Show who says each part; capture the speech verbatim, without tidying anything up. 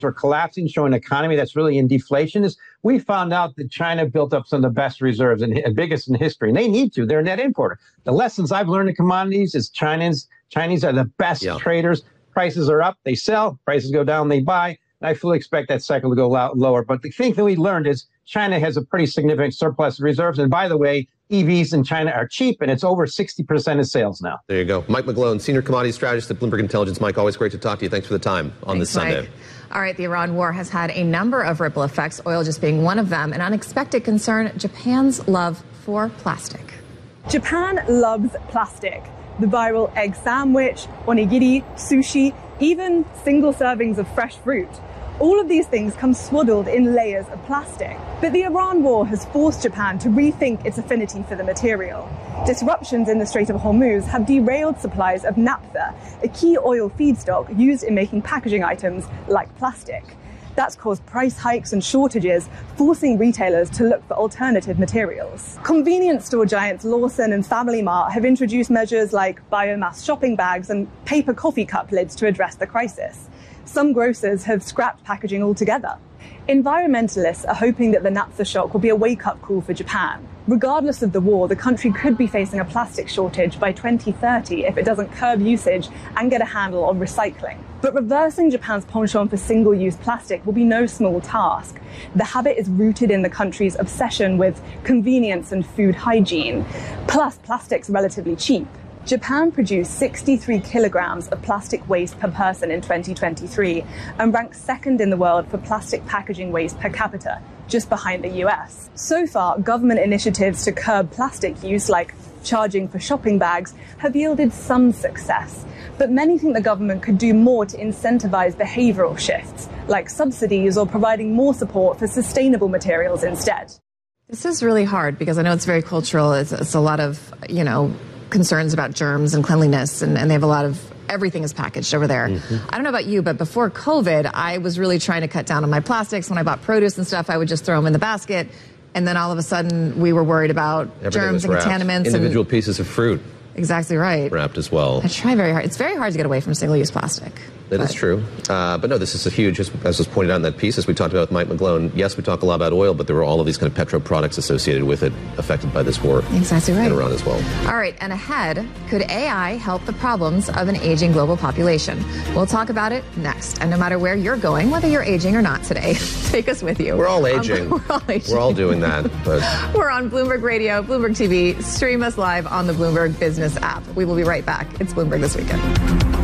Speaker 1: are collapsing, showing an economy that's really in deflation, is we found out that China built up some of the best reserves and biggest in history, and they need to. They're a net importer. The lessons I've learned in commodities is Chinese, Chinese are the best yeah. traders. Prices are up, they sell. Prices go down, they buy. And I fully expect that cycle to go lower. But the thing that we learned is China has a pretty significant surplus of reserves. And by the way, E Vs in China are cheap, and it's over sixty percent of sales now.
Speaker 2: There you go. Mike McGlone, Senior Commodity Strategist at Bloomberg Intelligence. Mike, always great to talk to you. Thanks for the time on
Speaker 3: Thanks,
Speaker 2: this Sunday.
Speaker 3: Mike. All right, the Iran war has had a number of ripple effects, oil just being one of them. An unexpected concern, Japan's love for plastic.
Speaker 4: Japan loves plastic. The viral egg sandwich, onigiri, sushi, even single servings of fresh fruit. All of these things come swaddled in layers of plastic. But the Iran war has forced Japan to rethink its affinity for the material. Disruptions in the Strait of Hormuz have derailed supplies of naphtha, a key oil feedstock used in making packaging items like plastic. That's caused price hikes and shortages, forcing retailers to look for alternative materials. Convenience store giants Lawson and Family Mart have introduced measures like biomass shopping bags and paper coffee cup lids to address the crisis. Some grocers have scrapped packaging altogether. Environmentalists are hoping that the naphtha shock will be a wake-up call for Japan. Regardless of the war, the country could be facing a plastic shortage by twenty thirty if it doesn't curb usage and get a handle on recycling. But reversing Japan's penchant for single-use plastic will be no small task. The habit is rooted in the country's obsession with convenience and food hygiene. Plus, plastic's relatively cheap. Japan produced sixty-three kilograms of plastic waste per person in twenty twenty-three and ranks second in the world for plastic packaging waste per capita, just behind the U S. So far, government initiatives to curb plastic use, like charging for shopping bags, have yielded some success. But many think the government could do more to incentivize behavioral shifts, like subsidies or providing more support for sustainable materials instead.
Speaker 3: This is really hard because I know it's very cultural. It's, it's a lot of, you know, concerns about germs and cleanliness, and, and they have a lot of, everything is packaged over there. Mm-hmm. I don't know about you, but before COVID, I was really trying to cut down on my plastics. When I bought produce and stuff, I would just throw them in the basket, and then all of a sudden, we were worried about
Speaker 2: Everything
Speaker 3: germs and contaminants.
Speaker 2: Individual
Speaker 3: and,
Speaker 2: pieces of fruit.
Speaker 3: Exactly right.
Speaker 2: Wrapped as well.
Speaker 3: I try very hard. It's very hard to get away from single-use plastic.
Speaker 2: That
Speaker 3: but.
Speaker 2: is true. Uh, but no, this is a huge, as was pointed out in that piece, as we talked about with Mike McGlone, yes, we talk a lot about oil, but there were all of these kind of petro products associated with it affected by this war.
Speaker 3: Exactly right.
Speaker 2: In Iran as well.
Speaker 3: All right, and ahead, could A I help the problems of an aging global population? We'll talk about it next. And no matter where you're going, whether you're aging or not today, take us with you.
Speaker 2: We're all aging. Um, we're all aging. We're all doing that. But
Speaker 3: we're on Bloomberg Radio, Bloomberg T V. Stream us live on the Bloomberg Business app. We will be right back. It's Bloomberg This Weekend.